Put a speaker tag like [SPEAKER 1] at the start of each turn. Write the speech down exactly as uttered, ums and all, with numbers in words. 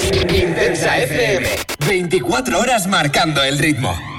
[SPEAKER 1] Intensa F M. veinticuatro horas marcando el ritmo.